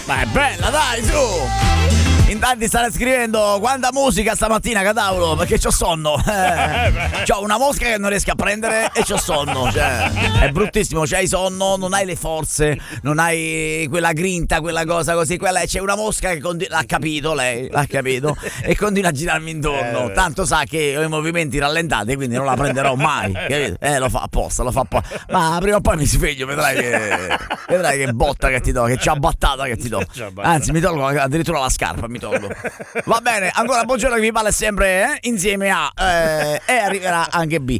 È bella, dai, su! In tanti stanno scrivendo quanta musica stamattina, Catauro, perché c'ho sonno. C'ho una mosca che non riesco a prendere e c'ho sonno. Cioè, è bruttissimo, c'hai sonno, non hai le forze, non hai quella grinta, quella cosa così. C'è una mosca che l'ha capito, lei l'ha capito, e continua a girarmi intorno. Tanto sa che ho i movimenti rallentati, quindi non la prenderò mai. Capito? Lo fa apposta, lo fa apposta. Ma prima o poi mi sveglio, vedrai che botta che ti do, che ciabattata che ti do. Anzi, mi tolgo addirittura la scarpa. Mi tolgo. Va bene, ancora buongiorno, che vi parla sempre insieme a e arriverà anche B.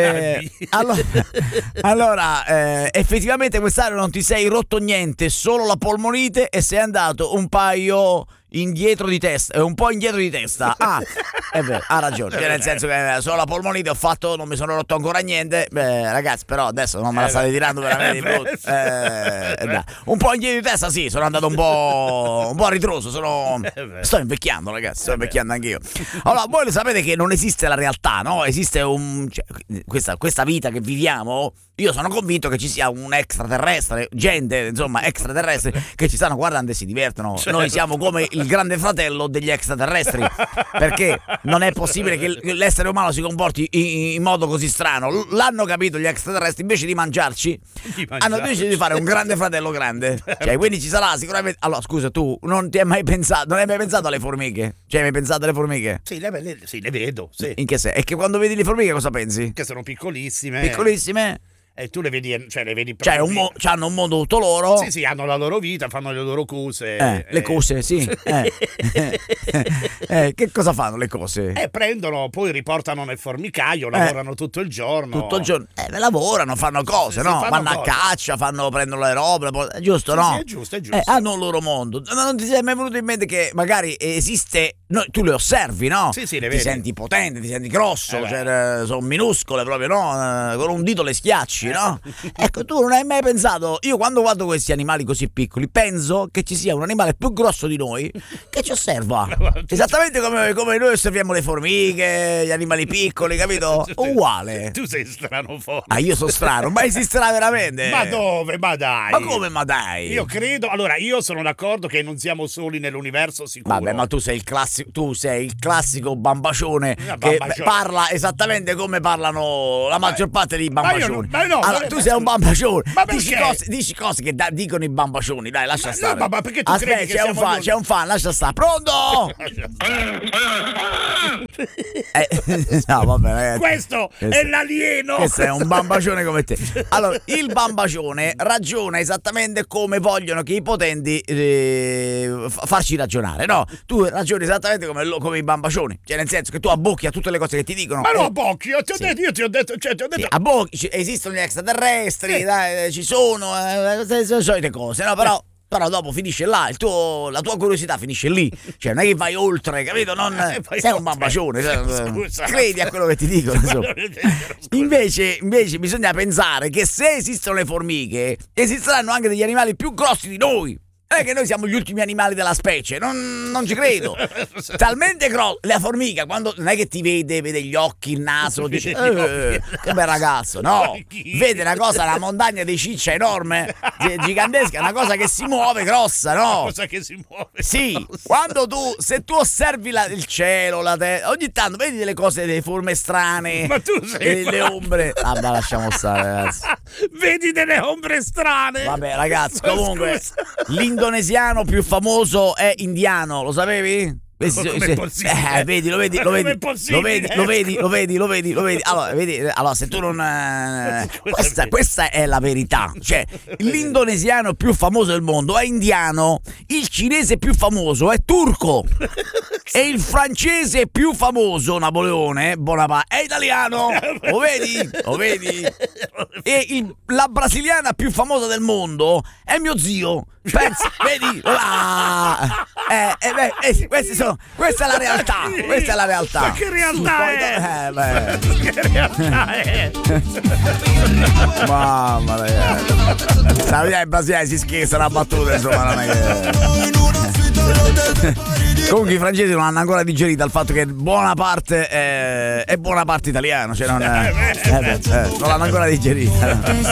Allora, effettivamente quest'anno non ti sei rotto niente, solo la polmonite, e sei andato un paio indietro di testa, un po' indietro di testa. È vero, ha ragione. Nel senso che solo la polmonite ho fatto, non mi sono rotto ancora niente. Ragazzi, però adesso non me la state tirando veramente di brutto. Un po' indietro di testa, sì, sono andato un po' a ritroso. Sto invecchiando, ragazzi, sto invecchiando anch'io. Allora, voi lo sapete che non esiste la realtà, no? Esiste questa vita che viviamo. Io sono convinto che ci sia un extraterrestre, gente, insomma, extraterrestri che ci stanno guardando e si divertono. Certo. Noi siamo come il grande fratello degli extraterrestri, perché non è possibile che l'essere umano si comporti in modo così strano. L'hanno capito gli extraterrestri, invece di mangiarci, hanno deciso di fare un grande fratello grande. Cioè, quindi ci sarà sicuramente. Allora, scusa, tu non hai mai pensato alle formiche? Cioè, hai mai pensato alle formiche? Sì, le vedo, sì. In che senso? E che quando vedi le formiche cosa pensi? Che sono piccolissime. Piccolissime? E tu le vedi proprio. Cioè, hanno un mondo tutto loro. Sì, hanno la loro vita, fanno le loro cose. Le cose, sì. Che cosa fanno le cose? Prendono, poi riportano nel formicaio, lavorano tutto il giorno. Tutto il giorno. Lavorano, fanno cose, no? Vanno a caccia, prendono le robe, giusto, no? Sì, è giusto. Hanno un loro mondo. Non ti sei mai venuto in mente che magari esiste. Tu le osservi, no? Sì, le vedi. Ti senti potente, ti senti grosso, sono minuscole proprio, no? Con un dito le schiacci, no? Ecco, tu non hai mai pensato. Io quando guardo questi animali così piccoli penso che ci sia un animale più grosso di noi che ci osserva. Esattamente come noi osserviamo le formiche, gli animali piccoli, capito? Uguale. Tu sei strano fuori. Io sono strano, ma esisterà veramente? Ma dove? Ma dai. Ma come ma dai? Io credo. Allora, io sono d'accordo che non siamo soli nell'universo, sicuro. Vabbè, ma tu sei il classico bambacione che parla esattamente come parlano la maggior parte dei bambacioni. Allora, tu sei un bambacione. Ma dici cose che dicono i bambacioni. Dai, lascia stare. No, ma perché tu credi che c'è un fan, lascia stare. Pronto? No, vabbè, ragazzi. Questo è l'alieno. Questo è un bambacione come te. Allora, il bambacione ragiona esattamente come vogliono che i potenti farci ragionare, no? Tu ragioni esattamente come i bambacioni. Cioè, nel senso che tu abbocchi a tutte le cose che ti dicono. Ma no, abbocchi, io ti ho detto. Sì, abbocchi, esistono gli extraterrestri, dai, ci sono le solite cose, no? Però dopo finisce là, la tua curiosità finisce lì. Cioè, non è che vai oltre, capito? Sei un bambacione. Scusa. Credi a quello che ti dicono. Invece bisogna pensare che se esistono le formiche, esisteranno anche degli animali più grossi di noi. Non è che noi siamo gli ultimi animali della specie, non ci credo. Talmente grosso. La formica, quando non è che ti vede gli occhi, il naso, dice che bel ragazzo, no? Vede una cosa, una montagna di ciccia enorme, gigantesca, una cosa che si muove grossa, no? Una cosa che si muove. Sì, quando se tu osservi il cielo, la terra, ogni tanto vedi delle cose, delle forme strane. Ma tu sei le ombre. Ma lasciamo stare, ragazzi. Vedi delle ombre strane. Vabbè, ragazzi, comunque l'indonesiano più famoso è indiano, lo sapevi? Vedi, lo vedi. Allora, se tu non questa è la verità. Cioè, l'indonesiano più famoso del mondo è indiano, il cinese più famoso è turco e il francese più famoso, Napoleone Bonaparte, è italiano. Lo vedi? E la brasiliana più famosa del mondo è mio zio. Pensa, vedi? Questa è la realtà. Ma che realtà è? Che realtà è? Mamma mia. In Brasile si scherza una battuta, insomma, non è che. Comunque i francesi non hanno ancora digerito il fatto che buona parte è buona parte italiano, cioè non l'hanno ancora digerita.